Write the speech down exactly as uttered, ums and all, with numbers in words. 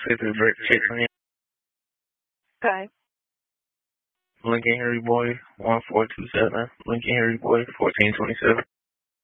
Say the direct check for him. Okay. Lincoln Harry Boy, one four two seven. Lincoln Harry Boy, fourteen twenty-seven.